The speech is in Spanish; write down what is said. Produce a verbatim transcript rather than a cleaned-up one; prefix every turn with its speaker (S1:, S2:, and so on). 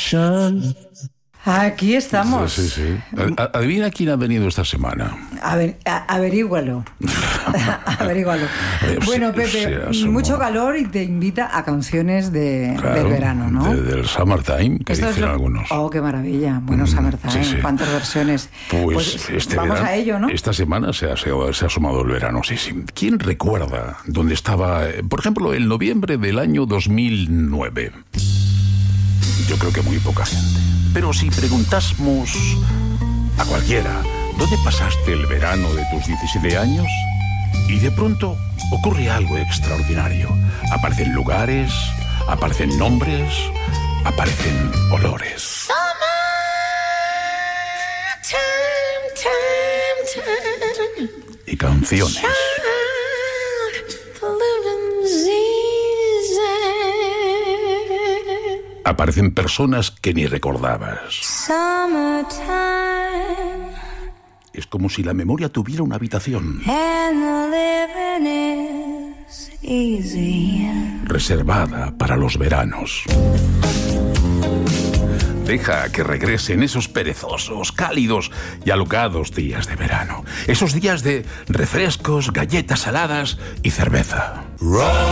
S1: Aquí estamos.
S2: Sí, sí. Adivina quién ha venido esta semana.
S1: A ver, a, averígualo. Averígualo. Bueno, Pepe, sí, mucho calor y te invita a canciones de, claro, del verano, ¿no?
S2: De, del Summertime, que
S1: Esto
S2: dicen
S1: lo...
S2: algunos.
S1: Oh, qué maravilla. Bueno, Summertime, sí, sí. ¿Cuántas versiones?
S2: Pues,
S1: pues
S2: este
S1: vamos
S2: verano,
S1: a ello, ¿no?
S2: Esta semana se ha, se, ha, se ha sumado el verano, sí, sí. ¿Quién recuerda dónde estaba, por ejemplo, el noviembre del año dos mil nueve? Yo creo que muy poca gente. Pero si preguntásemos a cualquiera, ¿dónde pasaste el verano de tus diecisiete años? Y de pronto ocurre algo extraordinario. Aparecen lugares, aparecen nombres, aparecen olores. Y canciones. Aparecen personas que ni recordabas. Es como si la memoria tuviera una habitación reservada para los veranos. Deja que regresen esos perezosos, cálidos y alocados días de verano. Esos días de refrescos, galletas saladas y cerveza.